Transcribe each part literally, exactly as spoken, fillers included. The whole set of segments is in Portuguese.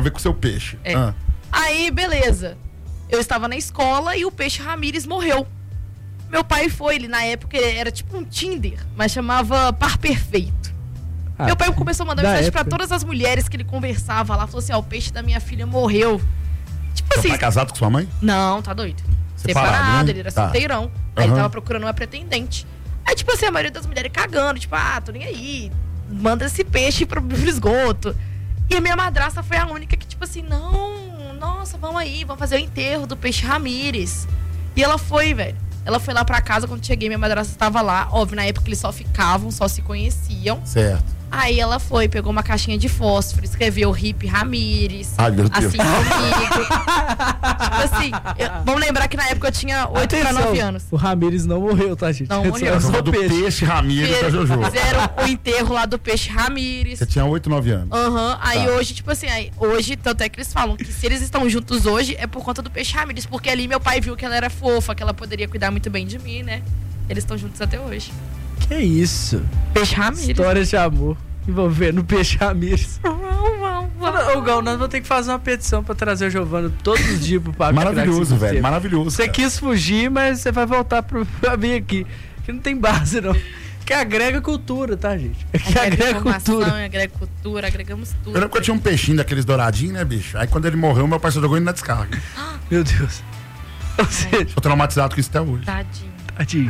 ver com o seu peixe. É. Ah. Aí, beleza. Eu estava na escola e o Peixe Ramírez morreu. Meu pai foi, ele na época era tipo um Tinder, mas chamava Par Perfeito. Ah, meu pai começou a mandar mensagem época. pra todas as mulheres que ele conversava lá. Falou assim, ó, o peixe da minha filha morreu. Tipo Seu assim... pai casado com sua mãe? Não, tá doido. Separado, Separado, né? ele era tá. solteirão. Uhum. Aí ele tava procurando uma pretendente. Aí, tipo assim, a maioria das mulheres cagando. Tipo, ah, tô nem aí. Manda esse peixe pro, pro esgoto. E a minha madrasta foi a única que, tipo assim, não, nossa, vamos aí, vamos fazer o enterro do Peixe Ramírez. E ela foi, velho. Ela foi lá pra casa, quando cheguei, minha madrasta estava lá. Óbvio, na época eles só ficavam, só se conheciam. Certo. Aí ela foi, pegou uma caixinha de fósforo, escreveu Hip Ramírez. Ai, meu Deus. Assim comigo. Tipo assim, eu, vamos lembrar que na época eu tinha oito para nove anos. O Ramírez não morreu, tá, gente? Não morreu. Eu sou do peixe, peixe Ramírez da Jojo. Fizeram o enterro lá do Peixe Ramírez. Você tinha oito, nove anos. Aham. Uhum. Aí tá. hoje, tipo assim, aí, hoje, tanto é que eles falam que se eles estão juntos hoje é por conta do Peixe Ramírez. Porque ali meu pai viu que ela era fofa, que ela poderia cuidar muito bem de mim, né? Eles estão juntos até hoje. Que isso? Peixe Ramírez. História de amor envolvendo o Peixe Ramírez. Ô, Gal, nós vamos ter que fazer uma petição pra trazer o Giovano todos os dias pro Papo. Maravilhoso, velho, tempo. Maravilhoso. Você cara. quis fugir, mas você vai voltar pro, pra vir aqui. Que não tem base, não. Que agrega cultura, tá, gente? Que agrega, agrega cultura. Agrega cultura, agregamos tudo. Eu lembro que eu tinha um peixinho daqueles douradinhos, né, bicho? Aí quando ele morreu, meu pai só jogou ele na descarga. Meu Deus. Ou seja, tô traumatizado com isso até hoje. Tadinho. Tadinho.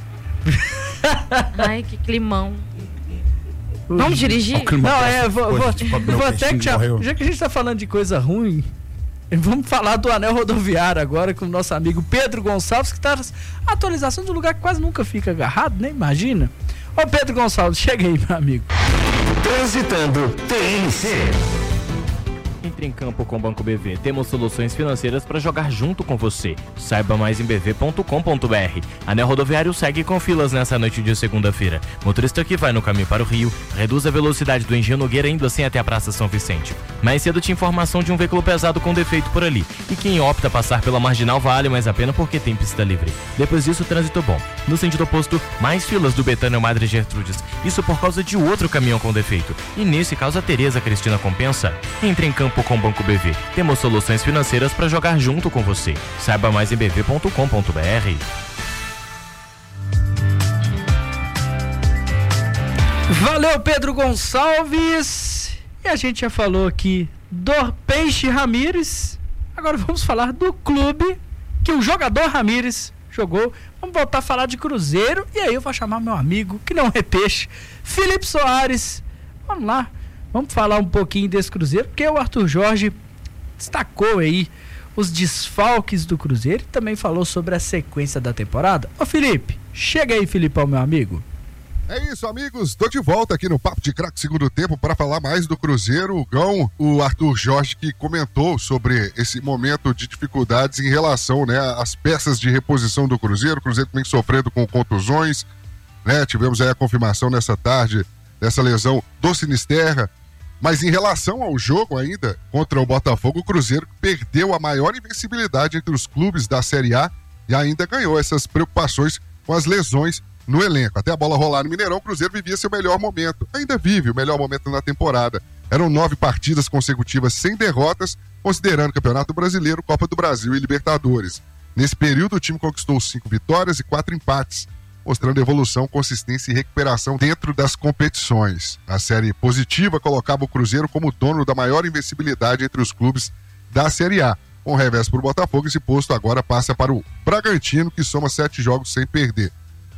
Ai, que climão. Vamos dirigir? Não, é, vou, vou, vou até que já, já que a gente tá falando de coisa ruim, vamos falar do anel rodoviário agora com o nosso amigo Pedro Gonçalves, que tá a atualização de um lugar que quase nunca fica agarrado, né? Imagina. Ô Pedro Gonçalves, chega aí, meu amigo. Transitando T N C. Entre em campo com o Banco B V. Temos soluções financeiras para jogar junto com você. Saiba mais em b v ponto com ponto b r. Anel rodoviário segue com filas nessa noite de segunda-feira. Motorista que vai no caminho para o Rio, reduz a velocidade do Engenho Nogueira indo assim até a Praça São Vicente. Mais cedo tinha informação de um veículo pesado com defeito por ali. E quem opta passar pela Marginal vale mais a pena porque tem pista livre. Depois disso, trânsito bom. No sentido oposto, mais filas do Betânia Madre Gertrudes. Isso por causa de outro caminhão com defeito. E nesse caso, a Tereza Cristina compensa. Entre em campo com o Banco B V. Temos soluções financeiras para jogar junto com você. Saiba mais em b v ponto com ponto b r. Valeu, Pedro Gonçalves. E a gente já falou aqui do Peixe Ramírez. Agora vamos falar do clube que o jogador Ramírez jogou. Vamos voltar a falar de Cruzeiro. E aí eu vou chamar meu amigo, que não é peixe, Felipe Soares. Vamos lá. Vamos falar um pouquinho desse Cruzeiro, porque o Arthur Jorge destacou aí os desfalques do Cruzeiro e também falou sobre a sequência da temporada. Ô Felipe, chega aí, Filipão, meu amigo. É isso, amigos, estou de volta aqui no Papo de Craque Segundo Tempo para falar mais do Cruzeiro. O Gão, o Arthur Jorge, que comentou sobre esse momento de dificuldades em relação, né, às peças de reposição do Cruzeiro. O Cruzeiro vem sofrendo com contusões, né? Tivemos aí a confirmação nessa tarde dessa lesão do Sinisterra. Mas em relação ao jogo ainda contra o Botafogo, o Cruzeiro perdeu a maior invencibilidade entre os clubes da Série A e ainda ganhou essas preocupações com as lesões no elenco. Até a bola rolar no Mineirão, o Cruzeiro vivia seu melhor momento. Ainda vive o melhor momento na temporada. Eram nove partidas consecutivas sem derrotas, considerando Campeonato Brasileiro, Copa do Brasil e Libertadores. Nesse período, o time conquistou cinco vitórias e quatro empates, mostrando evolução, consistência e recuperação dentro das competições. A série positiva colocava o Cruzeiro como dono da maior invencibilidade entre os clubes da Série A. Com revés para o Botafogo, esse posto agora passa para o Bragantino, que soma sete jogos sem perder.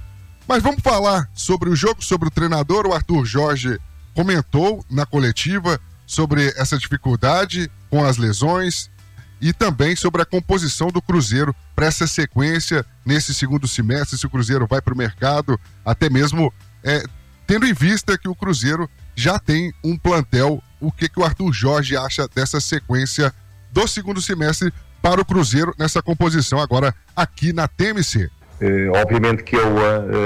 Mas vamos falar sobre o jogo, sobre o treinador. O Arthur Jorge comentou na coletiva sobre essa dificuldade com as lesões e também sobre a composição do Cruzeiro para essa sequência nesse segundo semestre, se o Cruzeiro vai para o mercado, até mesmo é, tendo em vista que o Cruzeiro já tem um plantel. O que, que o Arthur Jorge acha dessa sequência do segundo semestre para o Cruzeiro nessa composição agora aqui na T M C? Uh, obviamente que eu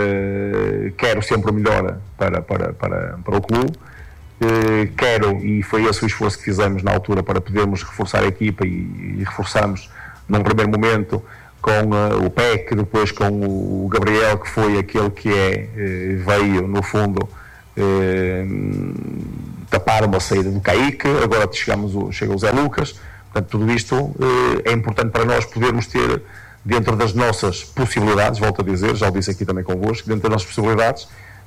uh, quero sempre o melhor para, para, para, para o clube. Uh, quero, e foi esse o esforço que fizemos na altura para podermos reforçar a equipa, e, e reforçamos num primeiro momento com uh, o P E C, depois com o Gabriel, que foi aquele que é, uh, veio no fundo uh, tapar uma saída do Kaique, agora chegamos o, chega o Zé Lucas. Portanto, tudo isto eh, é importante para nós podermos ter, dentro das nossas possibilidades, volto a dizer, já o disse aqui também convosco, dentro das nossas possibilidades,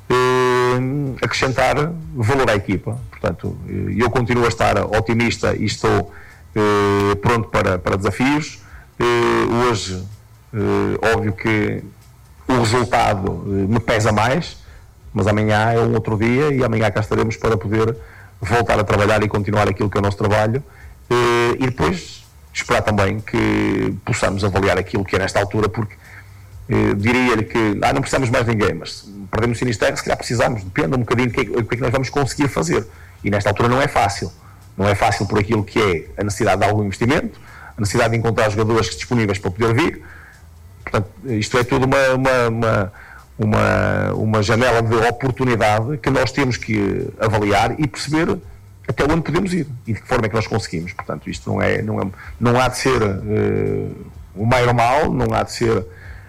eh, acrescentar valor à equipa. Portanto, eh, eu continuo a estar otimista e estou eh, pronto para, para desafios. Eh, hoje, eh, óbvio que o resultado eh, me pesa mais, mas amanhã é um outro dia e amanhã cá estaremos para poder voltar a trabalhar e continuar aquilo que é o nosso trabalho. Uh, e depois esperar também que possamos avaliar aquilo que é nesta altura, porque uh, diria-lhe que ah, não precisamos mais de ninguém, mas perdemos o Sinisterra, se calhar precisamos, depende um bocadinho do que, que é que nós vamos conseguir fazer, e nesta altura não é fácil, não é fácil por aquilo que é a necessidade de algum investimento, a necessidade de encontrar jogadores disponíveis para poder vir. Portanto, isto é tudo uma, uma, uma, uma, uma janela de oportunidade que nós temos que avaliar e perceber até onde podemos ir e de que forma é que nós conseguimos. Portanto, isto não, é, não, é, não há de ser uh, o maior mal, não há de ser uh,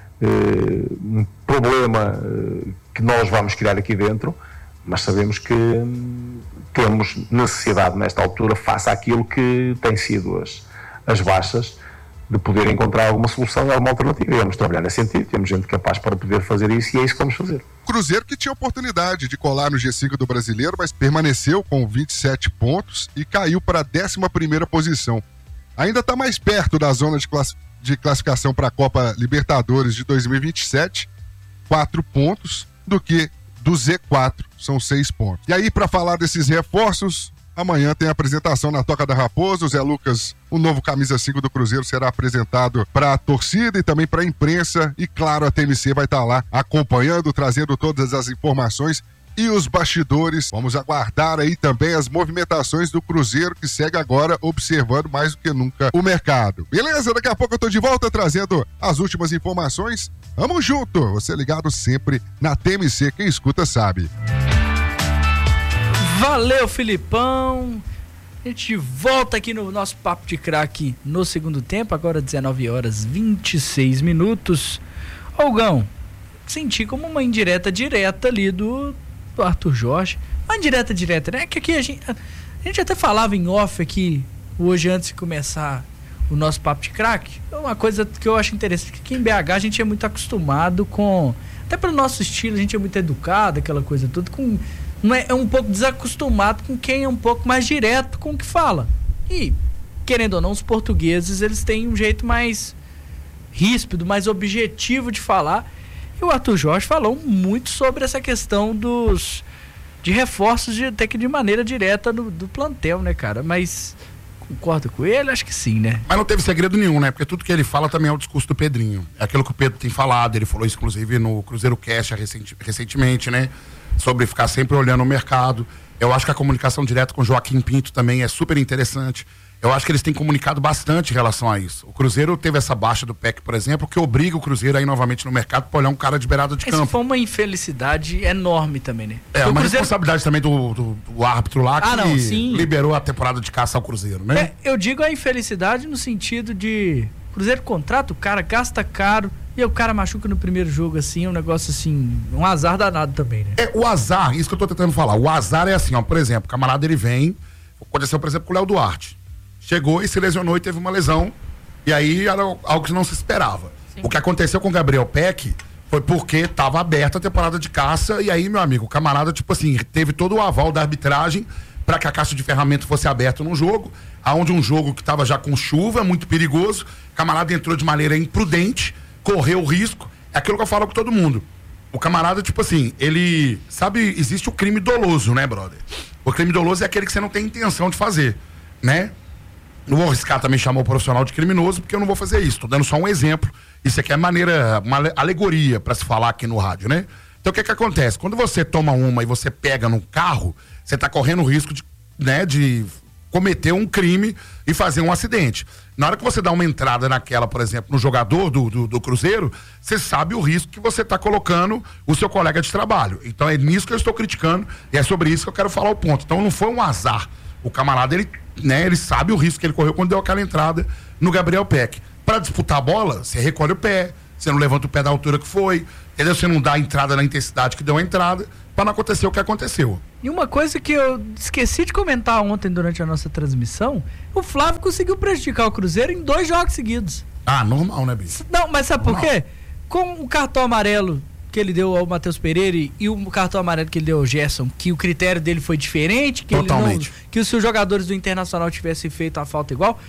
um problema uh, que nós vamos criar aqui dentro, mas sabemos que um, temos necessidade nesta altura, face àquilo que têm sido as, as baixas, de poder encontrar alguma solução e alguma alternativa. E vamos trabalhar nesse sentido, temos gente capaz para poder fazer isso e é isso que vamos fazer. Cruzeiro que tinha oportunidade de colar no G cinco do Brasileiro, mas permaneceu com vinte e sete pontos e caiu para a décima primeira posição. Ainda está mais perto da zona de, class... de classificação para a Copa Libertadores de dois mil e vinte e sete, quatro pontos, do que do Z quatro, são seis pontos. E aí, para falar desses reforços, amanhã tem a apresentação na Toca da Raposa. O Zé Lucas, o novo camisa cinco do Cruzeiro, será apresentado para a torcida e também para a imprensa. E claro, a T M C vai estar lá acompanhando, trazendo todas as informações e os bastidores. Vamos aguardar aí também as movimentações do Cruzeiro, que segue agora observando mais do que nunca o mercado. Beleza? Daqui a pouco eu tô de volta trazendo as últimas informações. Vamos junto! Você ligado sempre na T M C, quem escuta sabe. Valeu, Filipão. A gente volta aqui no nosso Papo de Craque no segundo tempo, agora dezenove horas e vinte e seis minutos. Olgão, senti como uma indireta direta ali do, do Arthur Jorge. Uma indireta direta, né? Que aqui a gente, a gente até falava em off aqui hoje, antes de começar o nosso Papo de Craque. Uma coisa que eu acho interessante, que aqui em B H a gente é muito acostumado com, até pelo nosso estilo, a gente é muito educado, aquela coisa toda, com... Não é, é um pouco desacostumado com quem é um pouco mais direto com o que fala. E, querendo ou não, os portugueses, eles têm um jeito mais ríspido, mais objetivo de falar. E o Arthur Jorge falou muito sobre essa questão dos de reforços, de, até que de maneira direta do, do plantel, né, cara? Mas concorda com ele? Acho que sim, né? Mas não teve segredo nenhum, né? Porque tudo que ele fala também é o discurso do Pedrinho. É aquilo que o Pedro tem falado, ele falou isso, inclusive, no Cruzeiro Cast recenti, recentemente, né? Sobre ficar sempre olhando o mercado. Eu acho que a comunicação direta com o Joaquim Pinto também é super interessante. Eu acho que eles têm comunicado bastante em relação a isso. O Cruzeiro teve essa baixa do P E C, por exemplo, que obriga o Cruzeiro a ir novamente no mercado para olhar um cara de beirada de Essa campo. foi uma infelicidade enorme também, né? É, Porque uma Cruzeiro... responsabilidade também do, do, do árbitro lá, que ah, não, sim. liberou a temporada de caça ao Cruzeiro, né? É, eu digo a infelicidade no sentido de o Cruzeiro contrata o cara, gasta caro, e o cara machuca no primeiro jogo, assim, é um negócio assim, um azar danado também, né? É, o azar, isso que eu tô tentando falar. O azar é assim, ó, por exemplo, o camarada ele vem, aconteceu, por exemplo, com o Léo Duarte. Chegou e se lesionou e teve uma lesão, e aí era algo que não se esperava. Sim. O que aconteceu com o Gabriel Peck foi porque estava aberta a temporada de caça, e aí, meu amigo, o camarada, tipo assim, teve todo o aval da arbitragem para que a caixa de ferramentas fosse aberta num jogo, aonde um jogo que estava já com chuva, muito perigoso, o camarada entrou de maneira imprudente, correu o risco, é aquilo que eu falo com todo mundo. O camarada, tipo assim, ele, sabe, existe o crime doloso, né, brother? O crime doloso é aquele que você não tem intenção de fazer, né? Não vou arriscar também chamar o profissional de criminoso, porque eu não vou fazer isso, tô dando só um exemplo. Isso aqui é maneira, uma alegoria para se falar aqui no rádio, né? Então o que que acontece? Quando você toma uma e você pega no carro, você tá correndo o risco de, né, de cometer um crime e fazer um acidente. Na hora que você dá uma entrada naquela, por exemplo, no jogador do, do, do Cruzeiro, você sabe o risco que você está colocando o seu colega de trabalho. Então é nisso que eu estou criticando e é sobre isso que eu quero falar o ponto. Então não foi um azar. O camarada, ele, né, ele sabe o risco que ele correu quando deu aquela entrada no Gabriel Peck. Para disputar a bola, você recolhe o pé, você não levanta o pé da altura que foi, entendeu? Você não dá a entrada na intensidade que deu a entrada, para não acontecer o que aconteceu. E uma coisa que eu esqueci de comentar ontem durante a nossa transmissão, o Flávio conseguiu prejudicar o Cruzeiro em dois jogos seguidos. Ah, normal, né, bicho? Não, mas sabe normal. por quê? Com o cartão amarelo que ele deu ao Matheus Pereira e o cartão amarelo que ele deu ao Gerson, que o critério dele foi diferente, que Totalmente. Ele não, que se os jogadores do Internacional tivessem feito a falta igual,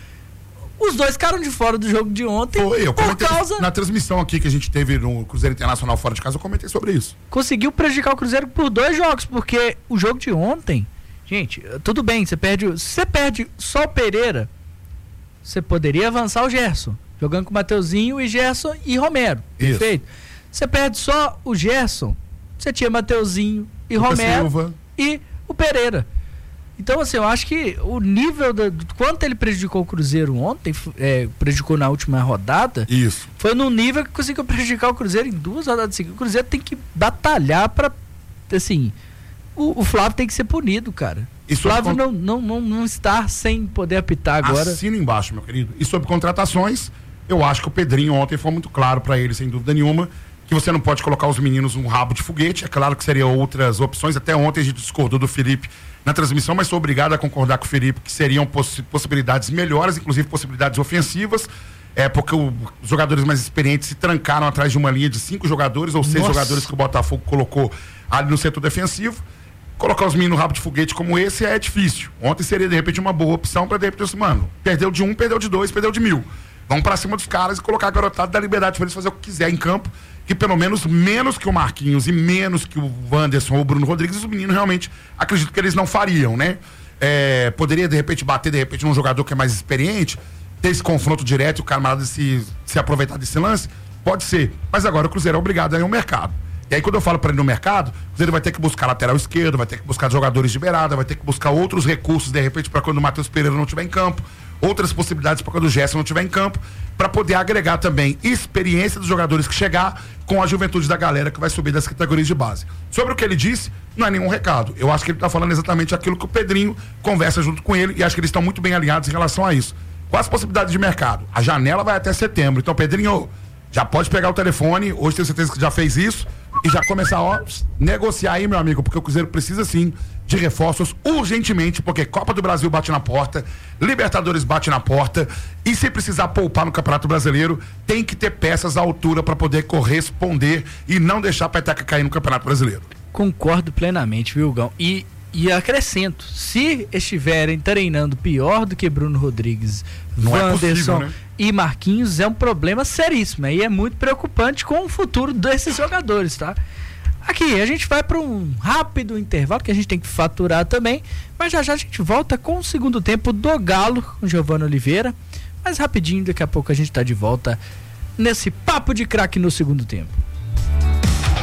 os dois ficaram de fora do jogo de ontem. Foi, eu por comentei causa... na transmissão aqui que a gente teve no Cruzeiro Internacional fora de casa, eu comentei sobre isso. Conseguiu prejudicar o Cruzeiro por dois jogos, porque o jogo de ontem, gente, tudo bem, você perde, você perde só o Pereira, você poderia avançar o Gerson, jogando com o Mateuzinho e Gerson e Romero. Isso. Perfeito. Você perde só o Gerson, você tinha Mateuzinho e Lucas Romero Silva. E o Pereira. Então, assim, eu acho que o nível do, do quanto ele prejudicou o Cruzeiro ontem, é, prejudicou na última rodada, isso, foi no nível que conseguiu prejudicar o Cruzeiro em duas rodadas seguidas. O Cruzeiro tem que batalhar pra, assim, o, o Flávio tem que ser punido, cara. O Flávio contra... não, não, não, não estar sem poder apitar agora. Assina embaixo, meu querido. E sobre contratações, eu acho que o Pedrinho ontem foi muito claro pra ele, sem dúvida nenhuma, que você não pode colocar os meninos um rabo de foguete. É claro que seriam outras opções. Até ontem a gente discordou do Felipe na transmissão, mas sou obrigado a concordar com o Felipe que seriam poss possibilidades melhores, inclusive possibilidades ofensivas, é porque o, os jogadores mais experientes se trancaram atrás de uma linha de cinco jogadores ou seis Nossa. jogadores que o Botafogo colocou ali no setor defensivo. Colocar os meninos no rabo de foguete como esse é difícil. Ontem seria de repente uma boa opção para de repente, mano, perdeu de um, perdeu de dois, perdeu de mil. Vamos para cima dos caras e colocar a garotada da liberdade para eles fazer o que quiser em campo, que pelo menos menos que o Marquinhos e menos que o Wanderson ou o Bruno Rodrigues, os meninos realmente acredito que eles não fariam, né? É, poderia de repente bater de repente num jogador que é mais experiente, ter esse confronto direto e o camarada se, se aproveitar desse lance, pode ser. Mas agora o Cruzeiro é obrigado a ir ao mercado. E aí quando eu falo para ele no mercado, o Cruzeiro vai ter que buscar lateral esquerdo, vai ter que buscar jogadores de beirada, vai ter que buscar outros recursos de repente para quando o Matheus Pereira não estiver em campo, outras possibilidades para quando o Gerson não estiver em campo, para poder agregar também experiência dos jogadores que chegar com a juventude da galera que vai subir das categorias de base. Sobre o que ele disse, não é nenhum recado. Eu acho que ele está falando exatamente aquilo que o Pedrinho conversa junto com ele e acho que eles estão muito bem alinhados em relação a isso. Quais as possibilidades de mercado? A janela vai até setembro. Então, Pedrinho, já pode pegar o telefone, hoje tenho certeza que já fez isso, e já começar a negociar aí, meu amigo, porque o Cruzeiro precisa sim de reforços urgentemente, porque Copa do Brasil bate na porta, Libertadores bate na porta, e se precisar poupar no Campeonato Brasileiro, tem que ter peças à altura para poder corresponder e não deixar a peteca cair no Campeonato Brasileiro. Concordo plenamente, viu, Gão? E, e acrescento, se estiverem treinando pior do que Bruno Rodrigues, Não é Wanderson possível, né? e Marquinhos, é um problema seríssimo. E é muito preocupante com o futuro desses jogadores, tá? Aqui, a gente vai para um rápido intervalo, que a gente tem que faturar também, mas já já a gente volta com o segundo tempo do Galo, com Giovanni Oliveira. Mas rapidinho, daqui a pouco a gente tá de volta nesse Papo de Craque no segundo tempo.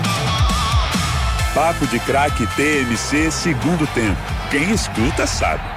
Papo de Craque T M C segundo tempo. Quem escuta sabe.